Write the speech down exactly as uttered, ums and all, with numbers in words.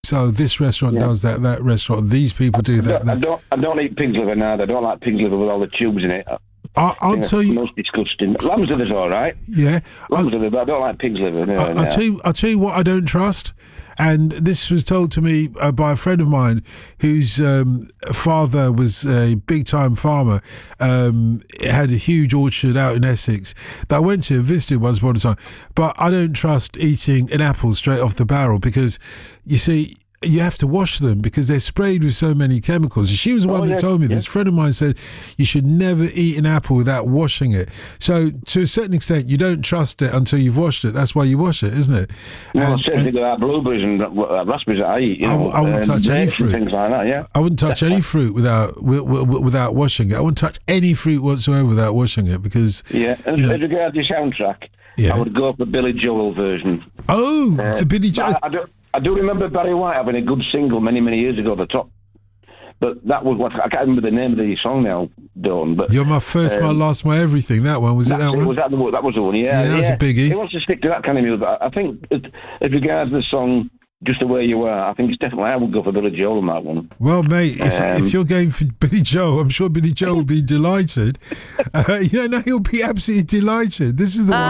So this restaurant Yeah. does that, that restaurant, these people do I that. don't, I that. don't, I don't eat pig's liver now. I don't like pig's liver with all the tubes in it. I, I'll Yeah, tell you, most disgusting. Lamb's liver's all right. yeah. I'll, Lamb's liver, but I don't like pig's liver. No, I'll, no. I'll tell you, I'll tell you what I don't trust, and this was told to me uh, by a friend of mine whose um, father was a big-time farmer. Um, had a huge orchard out in Essex that I went to and visited once upon a time. But I don't trust eating an apple straight off the barrel because, you see, you have to wash them because they're sprayed with so many chemicals. She was the one Oh, that yeah, told me this. yeah. A friend of mine said you should never eat an apple without washing it. So to a certain extent, you don't trust it until you've washed it. That's why you wash it, isn't it? Well, And- same and thing with that blueberries and uh, raspberries that I eat. You I know, w- I wouldn't um, touch any grapes and fruit. things like that. Yeah. I wouldn't touch any fruit without wi- wi- without washing it. I wouldn't touch any fruit whatsoever without washing it because Yeah. As, you know- as regards the soundtrack, Yeah. I would go for the Billy Joel version. oh Uh, the Billy but Joel. I, I, do, I do remember Barry White having a good single many, many years ago, the top. But that was what I can't remember the name of the song now, Dawn. But You're my first, my um, last, my everything. That one was it. that's That it, one. was that the one? That was the one. Yeah, Yeah, that was a biggie. He wants to stick to that kind of music. But I I think, as, as regards the song "Just the Way You Are," I think it's definitely I would go for Billy Joel on that one. Well, mate, if, Um, if you're going for Billy Joel, I'm sure Billy Joel will be delighted. Uh, you know, he'll be absolutely delighted. This is the one.